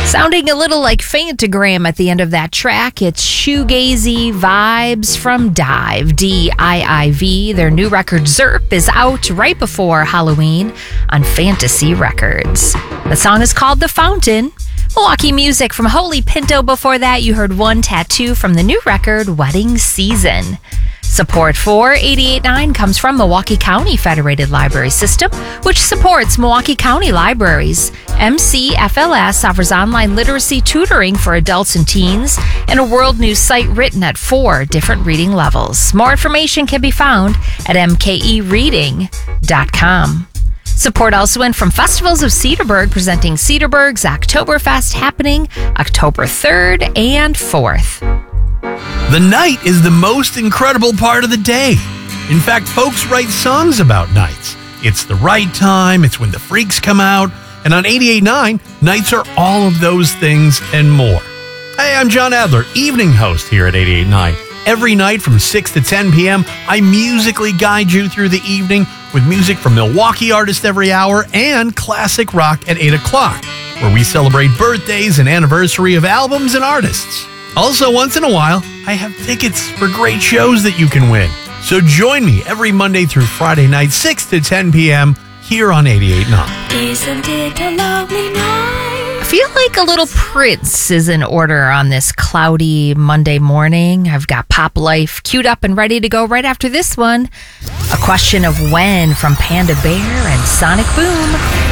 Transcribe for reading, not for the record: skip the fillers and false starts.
Sounding a little like Fantagram at the end of that track, it's shoegazy vibes from Dive, D-I-I-V. Their new record, Zerp, is out right before Halloween on Fantasy Records. The song is called The Fountain. Milwaukee music from Holy Pinto. Before that, you heard One Tattoo from the new record, Wedding Season. Support for 88.9 comes from Milwaukee County Federated Library System, which supports Milwaukee County libraries. MCFLS offers online literacy tutoring for adults and teens and a world news site written at 4 different reading levels. More information can be found at mkereading.com. Support also in from Festivals of Cedarburg, presenting Cedarburg's Oktoberfest happening October 3rd and 4th. The night is the most incredible part of the day. In fact, folks write songs about nights. It's the right time, it's when the freaks come out, and on 88.9, nights are all of those things and more. Hey, I'm John Adler, evening host here at 88.9. Every night from 6 to 10 p.m., I musically guide you through the evening with music from Milwaukee artists every hour and classic rock at 8 o'clock, where we celebrate birthdays and anniversary of albums and artists. Also, once in a while, I have tickets for great shows that you can win. So join me every Monday through Friday night, 6 to 10 p.m. here on 88.9. Isn't it a lovely night? I feel like a little Prince is in order on this cloudy Monday morning. I've got Pop Life queued up and ready to go right after this one. A Question of When from Panda Bear and Sonic Boom.